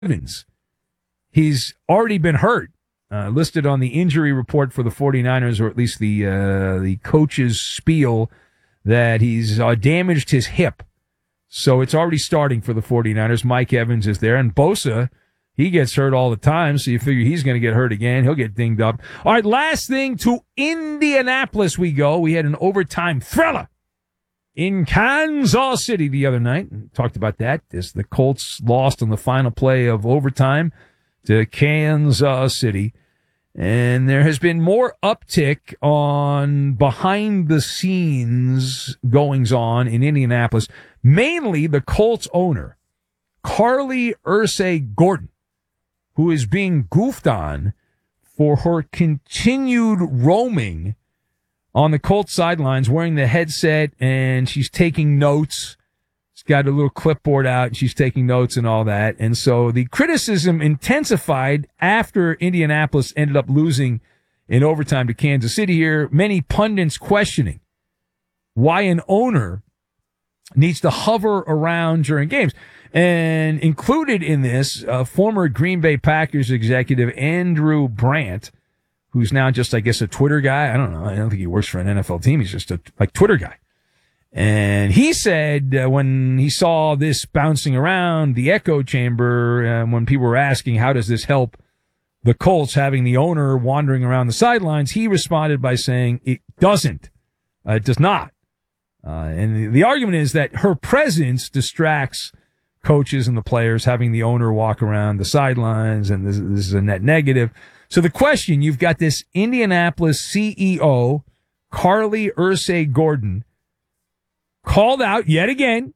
Evans. He's already been hurt, listed on the injury report for the 49ers, or at least the coach's spiel, that he's damaged his hip. So it's already starting for the 49ers. Mike Evans is there, and Bosa, he gets hurt all the time, so you figure he's going to get hurt again. He'll get dinged up. All right, last thing, to Indianapolis we go. We had an overtime thriller in Kansas City the other night. Talked about that as the Colts lost on the final play of overtime to Kansas City. And there has been more uptick on behind-the-scenes goings-on in Indianapolis. Mainly the Colts owner, Carly Ursay-Gordon, who is being goofed on for her continued roaming on the Colts sidelines, wearing the headset, and she's taking notes. She's got a little clipboard out, and she's taking notes and all that. And so the criticism intensified after Indianapolis ended up losing in overtime to Kansas City here. Many pundits questioning why an owner needs to hover around during games. And included in this, former Green Bay Packers executive Andrew Brandt, who's now just, I guess, a Twitter guy. I don't know. I don't think he works for an NFL team. He's just a Twitter guy. And he said when he saw this bouncing around the echo chamber, when people were asking, how does this help the Colts having the owner wandering around the sidelines, he responded by saying it doesn't. It does not. And the argument is that her presence distracts coaches and the players, having the owner walk around the sidelines, and this is a net negative. So the question, you've got this Indianapolis CEO, Carly Ursay-Gordon, called out yet again,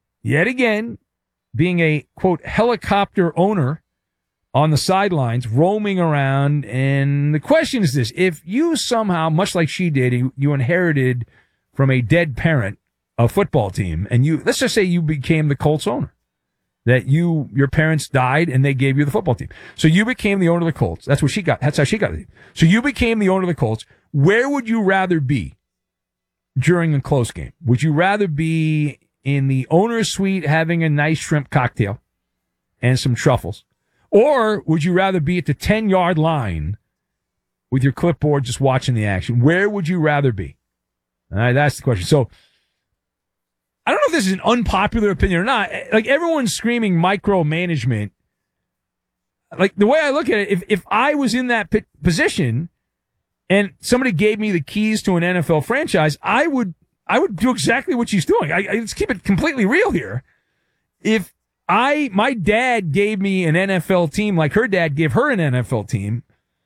being a, quote, helicopter owner on the sidelines, roaming around. And the question is this: if you somehow, much like she did, you inherited from a dead parent a football team, and let's just say you became the Colts owner, that your parents died and they gave you the football team. So you became the owner of the Colts. That's how she got it. So you became the owner of the Colts. Where would you rather be during a close game? Would you rather be in the owner's suite having a nice shrimp cocktail and some truffles? Or would you rather be at the 10-yard line with your clipboard just watching the action? Where would you rather be? All right, that's the question. So I don't know if this is an unpopular opinion or not. Like, everyone's screaming micromanagement. Like, the way I look at it, if I was in that position and somebody gave me the keys to an NFL franchise, I would do exactly what she's doing. Let's keep it completely real here. If my dad gave me an NFL team like her dad gave her an NFL team,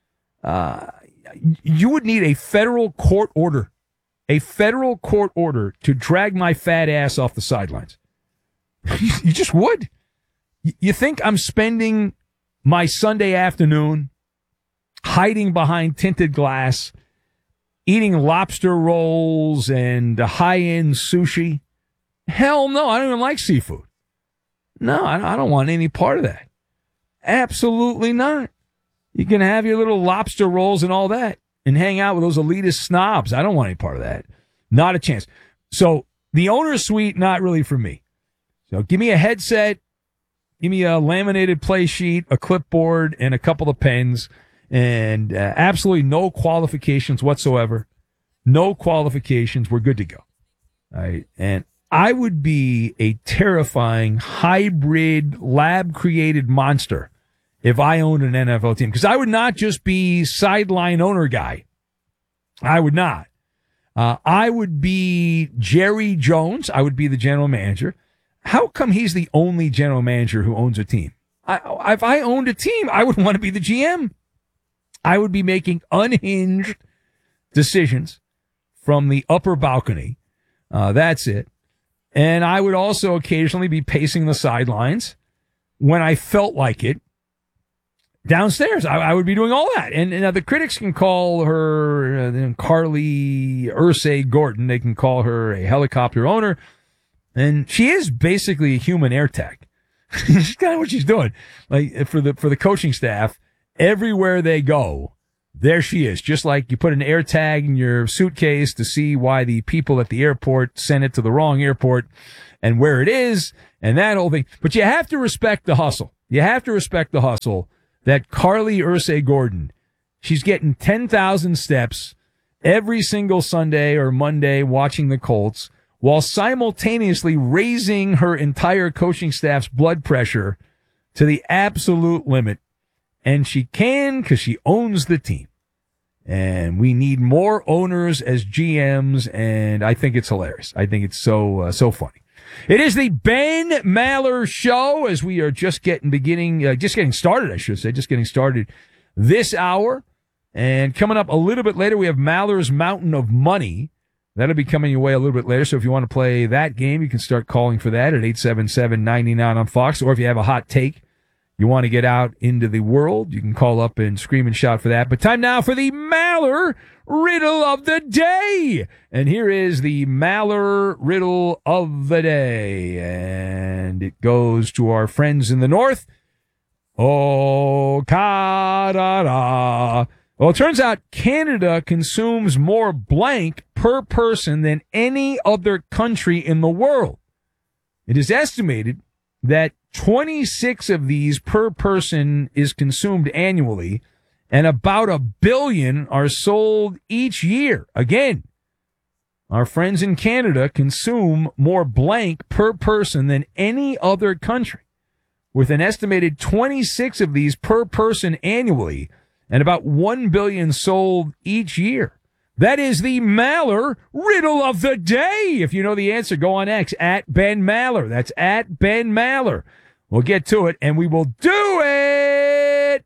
you would need a federal court order. A federal court order to drag my fat ass off the sidelines. You just would. You think I'm spending my Sunday afternoon hiding behind tinted glass, eating lobster rolls and high-end sushi? Hell no, I don't even like seafood. No, I don't want any part of that. Absolutely not. You can have your little lobster rolls and all that and hang out with those elitist snobs. I don't want any part of that. Not a chance. So the owner's suite, not really for me. So give me a headset, give me a laminated play sheet, a clipboard, and a couple of pens, and absolutely no qualifications whatsoever. No qualifications. We're good to go. All right. And I would be a terrifying hybrid lab-created monster if I owned an NFL team, because I would not just be sideline owner guy. I would not. I would be Jerry Jones. I would be the general manager. How come he's the only general manager who owns a team? If I owned a team, I would want to be the GM. I would be making unhinged decisions from the upper balcony. That's it. And I would also occasionally be pacing the sidelines when I felt like it. Downstairs, I would be doing all that. And the critics can call her Carly Ursay-Gordon. They can call her a helicopter owner. And she is basically a human air tech. She's kind of what she's doing. Like, for the coaching staff, everywhere they go, there she is. Just like you put an air tag in your suitcase to see why the people at the airport sent it to the wrong airport and where it is and that whole thing. But you have to respect the hustle. You have to respect the hustle that Carly Ursay-Gordon, she's getting 10,000 steps every single Sunday or Monday watching the Colts while simultaneously raising her entire coaching staff's blood pressure to the absolute limit. And she can because she owns the team. And we need more owners as GMs, and I think it's hilarious. I think it's so funny. It is the Ben Maller Show as we are just getting started this hour. And coming up a little bit later, we have Maller's Mountain of Money. That'll be coming your way a little bit later. So if you want to play that game, you can start calling for that at 877-99 on Fox. Or if you have a hot take you want to get out into the world, you can call up and scream and shout for that. But time now for the Maller Riddle of the Day. And here is the Maller Riddle of the Day. And it goes to our friends in the north. Oh, ka-da-da. Well, it turns out Canada consumes more blank per person than any other country in the world. It is estimated that 26 of these per person is consumed annually, and about 1 billion are sold each year. Again, our friends in Canada consume more blank per person than any other country, with an estimated 26 of these per person annually, and about 1 billion sold each year. That is the Maller Riddle of the Day. If you know the answer, go on X, at Ben Maller. That's at Ben Maller. We'll get to it, and we will do it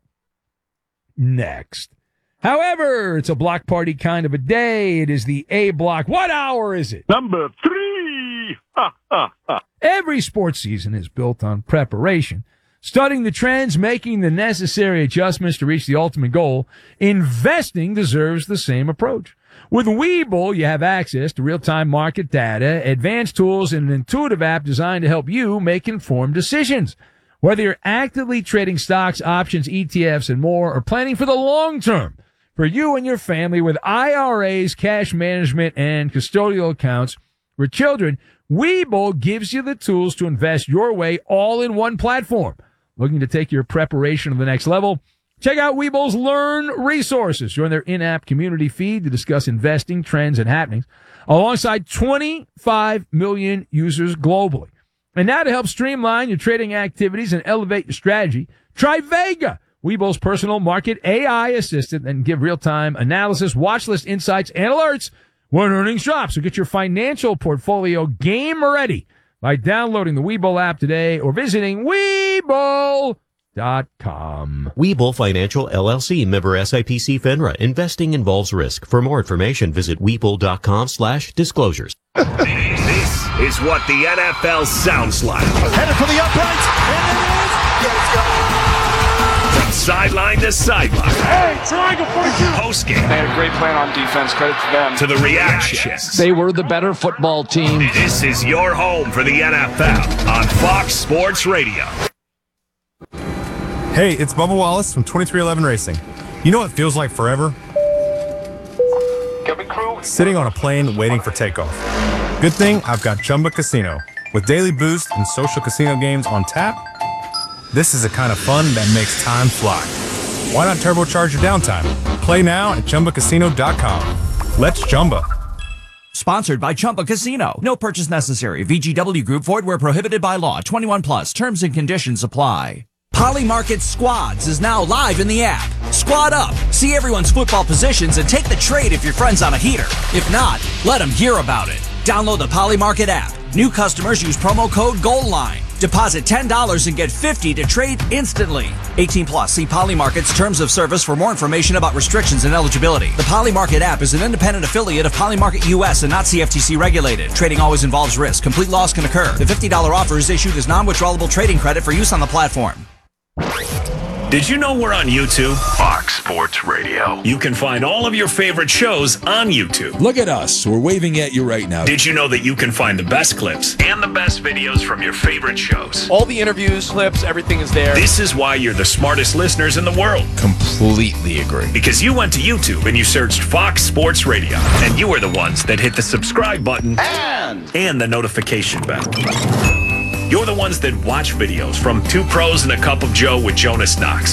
next. However, it's a block party kind of a day. It is the A block. What hour is it? Number 3. Every sports season is built on preparation, studying the trends, making the necessary adjustments to reach the ultimate goal. Investing deserves the same approach. With Webull, you have access to real-time market data, advanced tools, and an intuitive app designed to help you make informed decisions. Whether you're actively trading stocks, options, ETFs, and more, or planning for the long term, for you and your family with IRAs, cash management, and custodial accounts for children, Webull gives you the tools to invest your way all in one platform. Looking to take your preparation to the next level? Check out Webull's Learn resources. Join their in-app community feed to discuss investing trends and happenings alongside 25 million users globally. And now to help streamline your trading activities and elevate your strategy, try Vega, Webull's personal market AI assistant, and give real-time analysis, watch list insights, and alerts when earnings drop. So get your financial portfolio game ready by downloading the Webull app today or visiting Webull.com. Webull Financial LLC, member SIPC FINRA. Investing involves risk. For more information, visit Webull.com/disclosures. This is what the NFL sounds like. Headed for the uprights, and it is. From sideline to sideline. Hey, triangle 42. Postgame. They had a great plan on defense. Credit to them. To the reactions. They were the better football team. This is your home for the NFL on Fox Sports Radio. Hey, it's Bubba Wallace from 2311 Racing. You know what feels like forever? Sitting on a plane waiting for takeoff. Good thing I've got Chumba Casino. With daily boost and social casino games on tap, this is the kind of fun that makes time fly. Why not turbocharge your downtime? Play now at ChumbaCasino.com. Let's Chumba. Sponsored by Chumba Casino. No purchase necessary. VGW Group. Void where prohibited by law. 21 plus. Terms and conditions apply. Polymarket Squads is now live in the app. Squad up, see everyone's football positions, and take the trade if your friend's on a heater. If not, let them hear about it. Download the Polymarket app. New customers use promo code GOALLINE. Deposit $10 and get $50 to trade instantly. 18 plus. See Polymarket's terms of service for more information about restrictions and eligibility. The Polymarket app is an independent affiliate of Polymarket US and not CFTC regulated. Trading always involves risk. Complete loss can occur. The $50 offer is issued as non-withdrawable trading credit for use on the platform. Did you know we're on YouTube? Fox Sports Radio. You can find all of your favorite shows on YouTube. Look at us. We're waving at you right now. Did you know that you can find the best clips and the best videos from your favorite shows? All the interviews, clips, everything is there. This is why you're the smartest listeners in the world. Completely agree. Because you went to YouTube and you searched Fox Sports Radio. And you are the ones that hit the subscribe button and the notification bell. You're the ones that watch videos from Two Pros and a Cup of Joe with Jonas Knox.